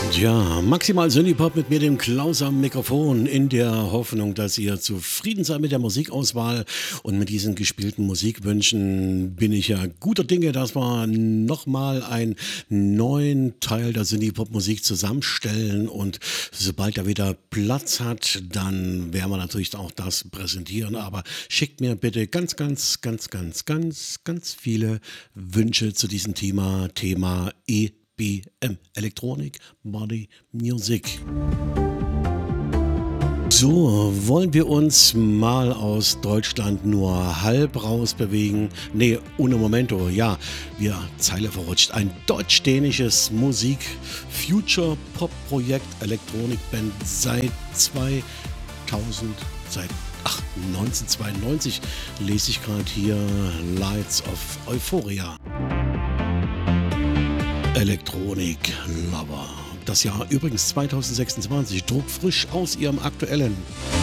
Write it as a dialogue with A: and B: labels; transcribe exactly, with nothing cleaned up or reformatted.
A: Ja, maximal Synthie-Pop mit mir, dem Klaus am Mikrofon, in der Hoffnung, dass ihr zufrieden seid mit der Musikauswahl und mit diesen gespielten Musikwünschen bin ich ja guter Dinge, dass wir nochmal einen neuen Teil der Synthie-Pop-Musik zusammenstellen und sobald er wieder Platz hat, dann werden wir natürlich auch das präsentieren, aber schickt mir bitte ganz, ganz, ganz, ganz, ganz, ganz viele Wünsche zu diesem Thema, Thema E. B M, Electronic Body Music. So, wollen wir uns mal aus Deutschland nur halb rausbewegen? Nee, ohne Momento, ja, wir, Zeile verrutscht, ein deutsch-dänisches Musik-Future-Pop-Projekt, Elektronikband seit zweitausend, seit ach, neunzehnhundertzweiundneunzig lese ich gerade hier, Lights of Euphoria. Electronic Lover. Das Jahr übrigens zweitausendsechsundzwanzig, druckfrisch aus ihrem aktuellen